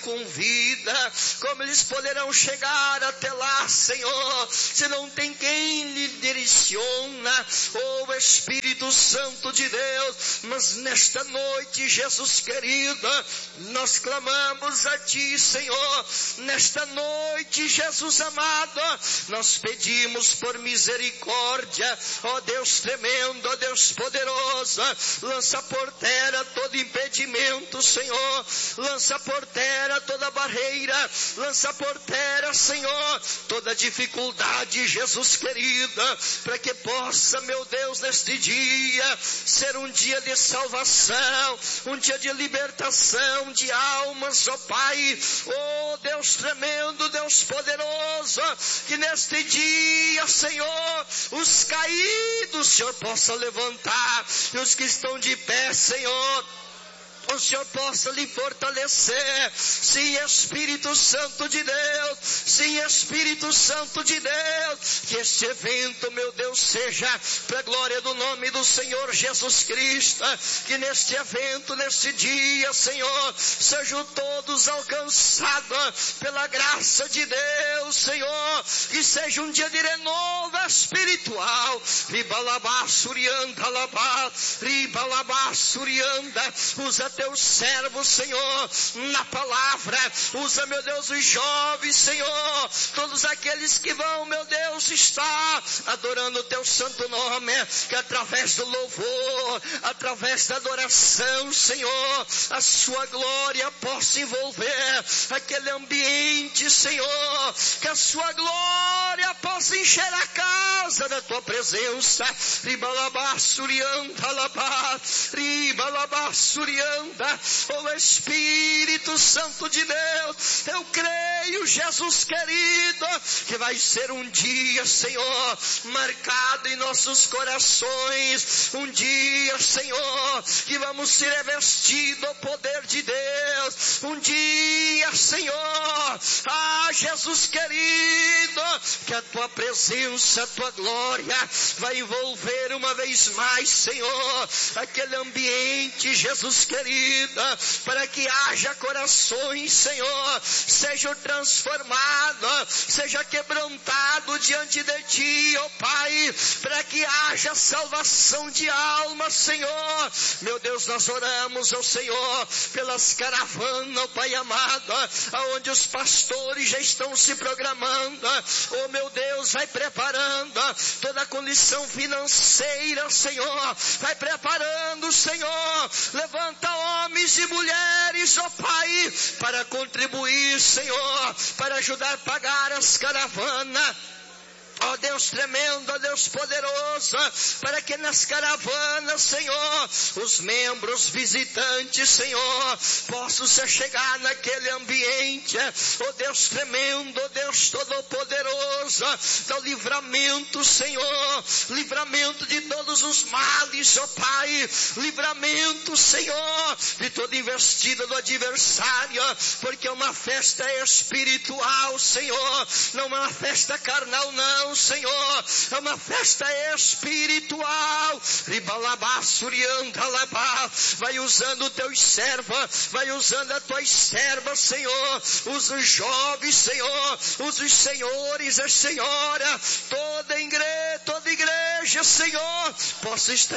com vida? Como eles poderão chegar até lá, Senhor, se não tem quem lhe direciona? Oh Espírito Santo de Deus, mas nesta noite, Jesus querido, nós clamamos a Ti, Senhor. Nesta noite, Jesus amado, nós pedimos por misericórdia, ó Deus tremendo, ó Deus poderoso. Lança por terra todo impedimento, Senhor. Lança por terra toda barreira. Lança por terra, Senhor, toda dificuldade, Jesus querido, para que possa, meu Deus, neste dia ser um dia de salvação, um dia de libertação de almas, ó Pai. Oh Deus tremendo, Deus poderoso, que neste dia, Senhor, os caídos, Senhor, possa levantar, e os que estão de pé, Senhor, o Senhor possa lhe fortalecer. Sim, Espírito Santo de Deus, sim, Espírito Santo de Deus, que este evento, meu Deus, seja para a glória do nome do Senhor Jesus Cristo. Que neste evento, neste dia, Senhor, sejam todos alcançados pela graça de Deus, Senhor. Que seja um dia de renovo espiritual. Ribalabá, Surianda, Labá, Ribalabá, Surianda. Usa teus servos, Senhor, na palavra. Usa, meu Deus, os jovens, Senhor, todos aqueles que vão, meu Deus, estar adorando o teu santo nome, que através do louvor, através da adoração, Senhor, a sua glória possa envolver aquele ambiente, Senhor, que a sua glória possa encher a casa da tua presença. Ribalabá, Surianda, Labá, Ribalabá, Surianda. Oh Espírito Santo de Deus, eu creio, Jesus querido, que vai ser um dia, Senhor, marcado em nossos corações, um dia, Senhor, que vamos ser revestidos do poder de Deus, um dia, Senhor, Jesus querido, que a tua presença, a tua glória vai envolver uma vez mais, Senhor, aquele ambiente, Jesus querido, para que haja corações, Senhor, sejam transformados, seja quebrantado diante de Ti, ó Pai, para que haja salvação de alma, Senhor. Meu Deus, nós oramos ao Senhor pelas caravanas, ó Pai amado, aonde os pastores já estão se programando. Oh meu Deus, vai preparando toda a condição financeira, Senhor, vai preparando, Senhor, levanta homens e mulheres, ó Pai, para contribuir, Senhor, para ajudar a pagar as caravanas. Ó Deus tremendo, ó Deus poderoso, para que nas caravanas, Senhor, os membros visitantes, Senhor, possam se chegar naquele ambiente. Ó Deus tremendo, ó Deus todo-poderoso, dá o livramento, Senhor, livramento de todos os males, ó Pai, livramento, Senhor, de toda investida do adversário, porque é uma festa espiritual, Senhor, não é uma festa carnal, não, Senhor, é uma festa espiritual. Ribalabá, Surianda, Labá, vai usando os teus servos, vai usando as tuas servas, Senhor, usa os jovens, Senhor, usa os senhores, a senhora, toda igreja, Senhor, possa estar